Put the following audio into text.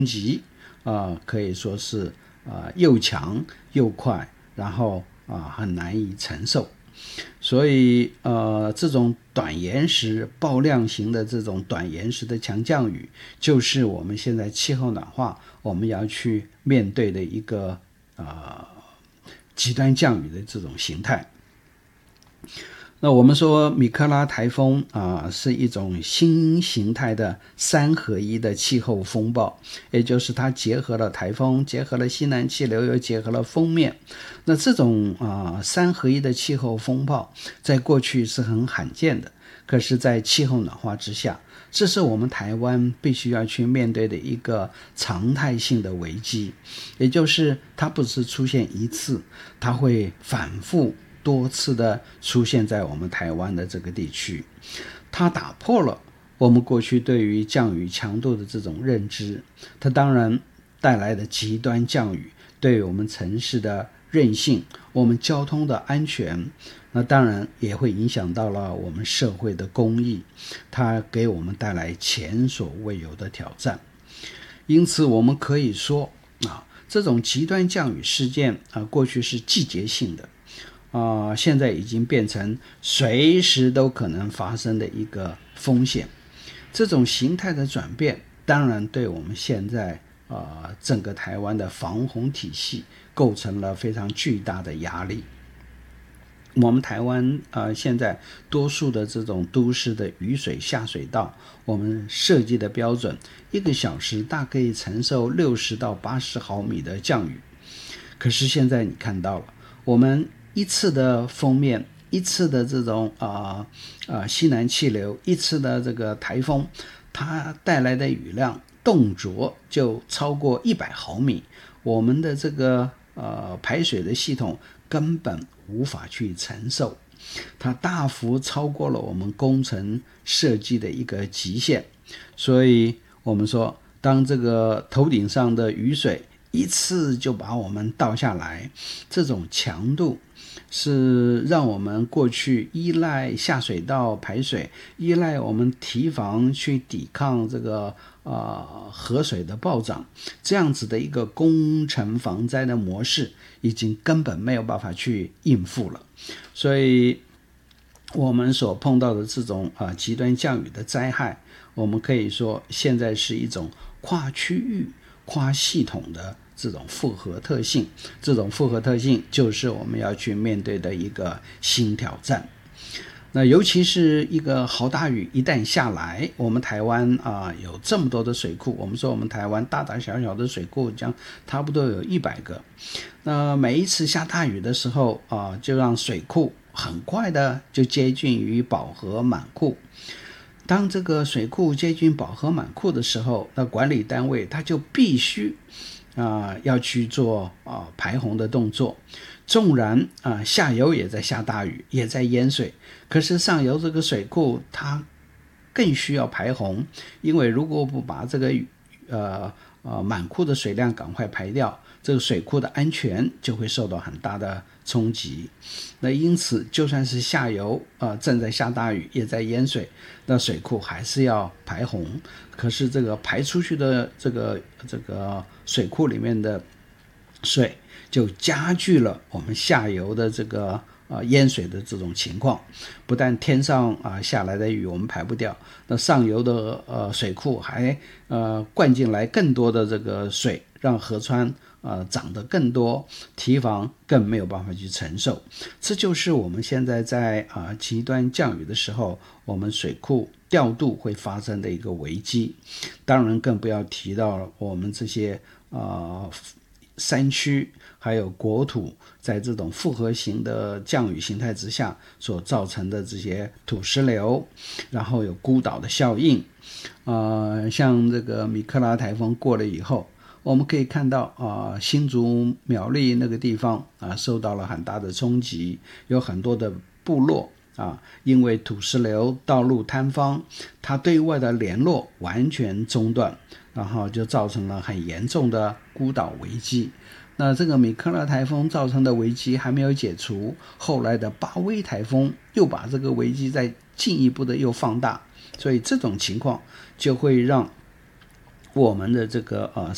击可以说是又强又快，然后很难以承受。所以这种短延时爆量型的这种短延时的强降雨，就是我们现在气候暖化我们要去面对的一个极端降雨的这种形态。那我们说米克拉台风是一种新形态的三合一的气候风暴，也就是它结合了台风，结合了西南气流，又结合了锋面。那这种三合一的气候风暴在过去是很罕见的，可是在气候暖化之下，这是我们台湾必须要去面对的一个常态性的危机，也就是它不是出现一次，它会反复多次的出现在我们台湾的这个地区。它打破了我们过去对于降雨强度的这种认知，它当然带来的极端降雨对于我们城市的韧性，我们交通的安全，那当然也会影响到了我们社会的公益，它给我们带来前所未有的挑战。因此我们可以说这种极端降雨事件过去是季节性的，现在已经变成随时都可能发生的一个风险。这种形态的转变当然对我们现在整个台湾的防洪体系构成了非常巨大的压力。我们台湾现在多数的这种都市的雨水下水道，我们设计的标准1个小时大概可以承受60到80毫米的降雨。可是现在你看到了，我们一次的锋面，一次的这种西南气流，一次的这个台风，它带来的雨量动辄就超过100毫米，我们的这个排水的系统根本无法去承受，它大幅超过了我们工程设计的一个极限。所以我们说，当这个头顶上的雨水一次就把我们倒下来，这种强度是让我们过去依赖下水道排水，依赖我们堤防去抵抗这个河水的暴涨，这样子的一个工程防灾的模式已经根本没有办法去应付了。所以我们所碰到的这种极端降雨的灾害，我们可以说现在是一种跨区域跨系统的这种复合特性，这种复合特性就是我们要去面对的一个新挑战。那尤其是一个豪大雨一旦下来，我们台湾有这么多的水库，我们说我们台湾大大小小的水库将差不多有100个。那每一次下大雨的时候就让水库很快的就接近于饱和满库。当这个水库接近饱和满库的时候，那管理单位他就必须要去做排洪的动作。纵然下游也在下大雨，也在淹水，可是上游这个水库它更需要排洪，因为如果不把这个满库的水量赶快排掉，这个水库的安全就会受到很大的冲击。那因此就算是下游正在下大雨也在淹水，那水库还是要排洪，可是这个排出去的这个水库里面的水就加剧了我们下游的这个淹水的这种情况。不但天上下来的雨我们排不掉，那上游的水库还灌进来更多的这个水，让河川涨得更多，堤防更没有办法去承受。这就是我们现在在极端降雨的时候，我们水库调度会发生的一个危机。当然更不要提到我们这些山区还有国土在这种复合型的降雨形态之下所造成的这些土石流，然后有孤岛的效应。像这个米克拉台风过了以后，我们可以看到新竹苗栗那个地方受到了很大的冲击，有很多的部落因为土石流道路坍方，它对外的联络完全中断，然后就造成了很严重的孤岛危机。那这个米克拉台风造成的危机还没有解除，后来的巴威台风又把这个危机再进一步的又放大，所以这种情况就会让我们的这个